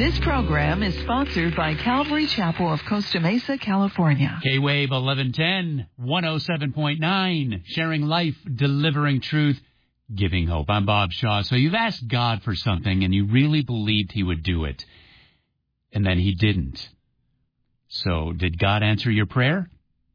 This program is sponsored by Calvary Chapel of Costa Mesa, California. K-Wave 1110, 107.9, sharing life, delivering truth, giving hope. I'm Bob Shaw. So you've asked God for something and you really believed he would do it, and then he didn't. So did God answer your prayer?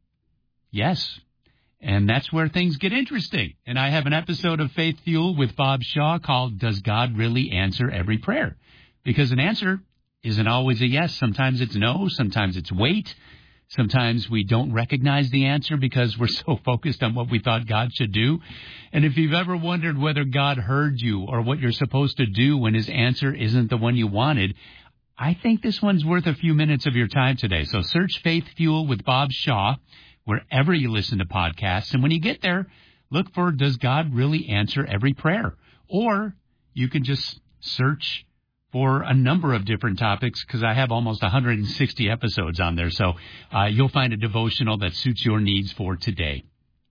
Yes. And that's where things get interesting. And I have an episode of Faith Fuel with Bob Shaw called Does God Really Answer Every Prayer? Because an answer isn't always a yes. Sometimes it's no. Sometimes it's wait. Sometimes we don't recognize the answer because we're so focused on what we thought God should do. And if you've ever wondered whether God heard you or what you're supposed to do when his answer isn't the one you wanted, I think this one's worth a few minutes of your time today. So search Faith Fuel with Bob Shaw wherever you listen to podcasts. And when you get there, look for Does God Really Answer Every Prayer? Or you can just search for a number of different topics because I have almost 160 episodes on there. So you'll find a devotional that suits your needs for today.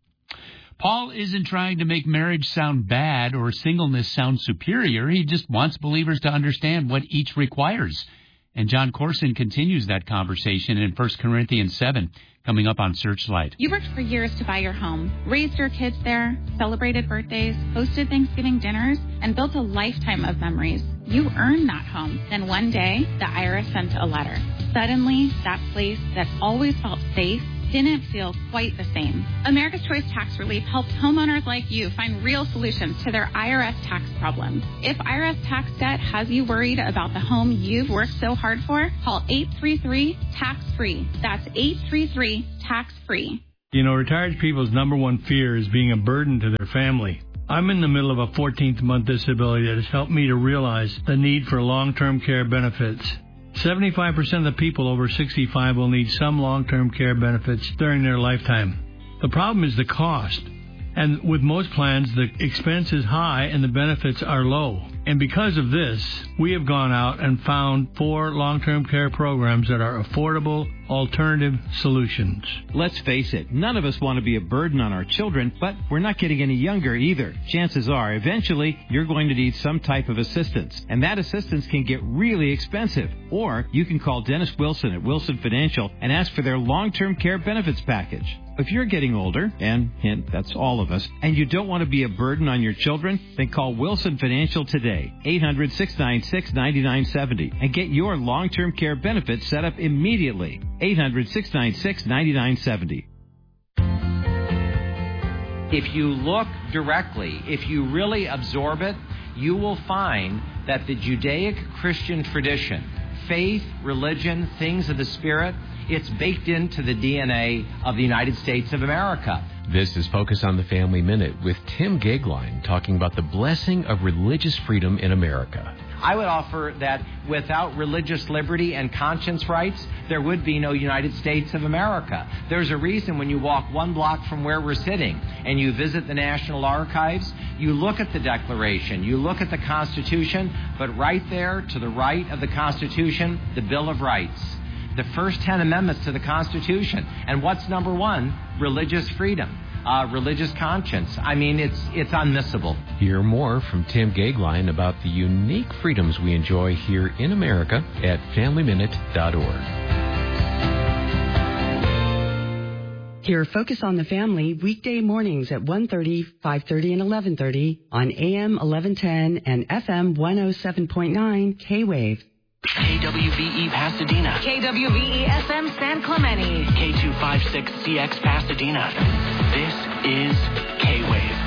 Paul isn't trying to make marriage sound bad or singleness sound superior. He just wants believers to understand what each requires. And John Corson continues that conversation in 1 Corinthians 7, coming up on Searchlight. You worked for years to buy your home, raised your kids there, celebrated birthdays, hosted Thanksgiving dinners, and built a lifetime of memories. You earned that home. Then one day, the IRS sent a letter. Suddenly, that place that always felt safe didn't feel quite the same. America's Choice Tax Relief helps homeowners like you find real solutions to their IRS tax problems. If IRS tax debt has you worried about the home you've worked so hard for, call 833-TAX-FREE. That's 833-TAX-FREE. You know, retired people's number one fear is being a burden to their family. I'm in the middle of a 14th month disability that has helped me to realize the need for long-term care benefits. 75% of the people over 65 will need some long-term care benefits during their lifetime. The problem is the cost. And with most plans, the expense is high and the benefits are low. And because of this, we have gone out and found 4 long-term care programs that are affordable, alternative solutions. Let's face it, none of us want to be a burden on our children, but we're not getting any younger either. Chances are, eventually, you're going to need some type of assistance, and that assistance can get really expensive. Or you can call Dennis Wilson at Wilson Financial and ask for their long-term care benefits package. If you're getting older, and hint, that's all of us, and you don't want to be a burden on your children, then call Wilson Financial today, 800-696-9970, and get your long-term care benefits set up immediately, 800-696-9970. If you look directly, if you really absorb it, you will find that the Judaic Christian tradition, faith, religion, things of the Spirit, it's baked into the DNA of the United States of America. This is Focus on the Family Minute with Tim Gagline talking about the blessing of religious freedom in America. I would offer that without religious liberty and conscience rights, there would be no United States of America. There's a reason when you walk 1 block from where we're sitting and you visit the National Archives, you look at the Declaration, you look at the Constitution, but right there to the right of the Constitution, the Bill of Rights. The first 10 amendments to the Constitution. And what's number 1? Religious freedom, religious conscience. I mean, it's unmissable. Hear more from Tim Gagline about the unique freedoms we enjoy here in America at FamilyMinute.org. Hear Focus on the Family weekday mornings at 1:30, 5:30, and 11:30 on AM 1110 and FM 107.9 K-Wave. KWVE Pasadena. KWVE FM San Clemente. K256CX Pasadena. This is K-Wave.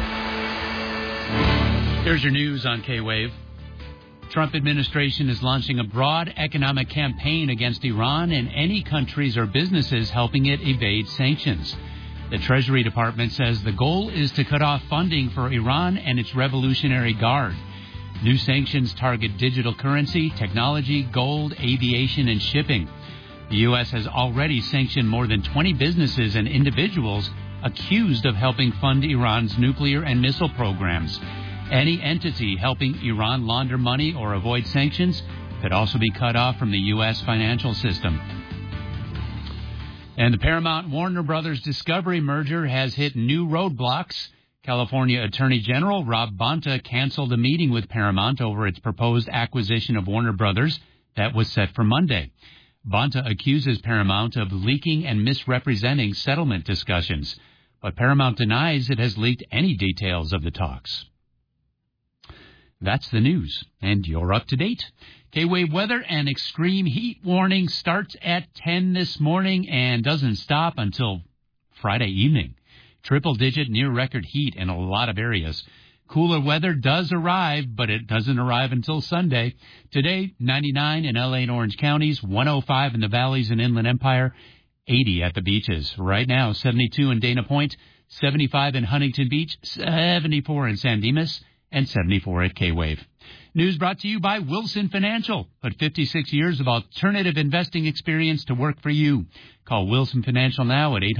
Here's your news on K-Wave. Trump administration is launching a broad economic campaign against Iran and any countries or businesses helping it evade sanctions. The Treasury Department says the goal is to cut off funding for Iran and its Revolutionary Guard. New sanctions target digital currency, technology, gold, aviation, and shipping. The U.S. has already sanctioned more than 20 businesses and individuals accused of helping fund Iran's nuclear and missile programs. Any entity helping Iran launder money or avoid sanctions could also be cut off from the U.S. financial system. And the Paramount-Warner Brothers Discovery merger has hit new roadblocks. California Attorney General Rob Bonta canceled a meeting with Paramount over its proposed acquisition of Warner Brothers that was set for Monday. Bonta accuses Paramount of leaking and misrepresenting settlement discussions, but Paramount denies it has leaked any details of the talks. That's the news, and you're up to date. K-Wave weather and extreme heat warning starts at 10 this morning and doesn't stop until Friday evening. Triple-digit near-record heat in a lot of areas. Cooler weather does arrive, but it doesn't arrive until Sunday. Today, 99 in L.A. and Orange counties, 105 in the valleys and Inland Empire, 80 at the beaches. Right now, 72 in Dana Point, 75 in Huntington Beach, 74 in San Dimas, and 74 at K-Wave. News brought to you by Wilson Financial. Put 56 years of alternative investing experience to work for you. Call Wilson Financial now at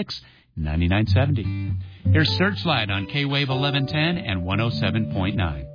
800-696-9970. Here's Searchlight on K-Wave 1110 and 107.9.